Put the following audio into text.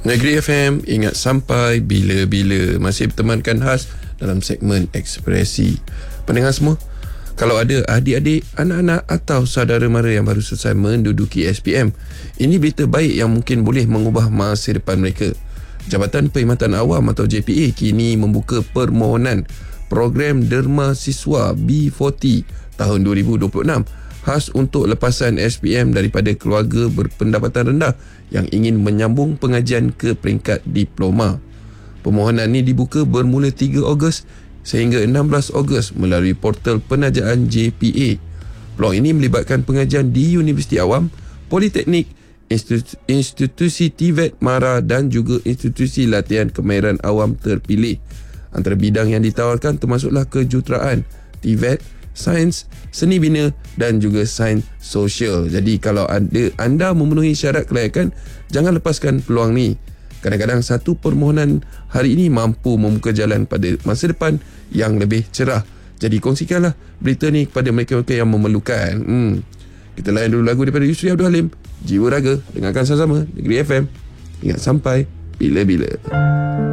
Negeri FM, ingat sampai bila-bila. Masih bertemankan khas dalam segmen Ekspresi. Pendengar semua, kalau ada adik-adik, anak-anak atau saudara mara yang baru selesai menduduki SPM, ini berita baik yang mungkin boleh mengubah masa depan mereka. Jabatan Perkhidmatan Awam atau JPA kini membuka permohonan program Derma Siswa B40 tahun 2026 khas untuk lepasan SPM daripada keluarga berpendapatan rendah yang ingin menyambung pengajian ke peringkat diploma. Permohonan ini dibuka bermula 3 Ogos sehingga 16 Ogos melalui portal penajaan JPA. Peluang ini melibatkan pengajian di Universiti Awam, Politeknik, institusi TVET MARA dan juga institusi latihan kemahiran awam terpilih. Antara bidang yang ditawarkan termasuklah kejuruteraan, TVET, sains, seni bina dan juga sains sosial. Jadi kalau anda memenuhi syarat kelayakan, jangan lepaskan peluang ni. Kadang-kadang satu permohonan hari ini mampu membuka jalan pada masa depan yang lebih cerah. Jadi kongsikanlah berita ni kepada mereka-mereka yang memerlukan. Kita layan dulu lagu daripada Yusri Abdul Halim, Jiwa Raga. Dengarkan sama-sama Negeri FM. Ingat sampai bila-bila.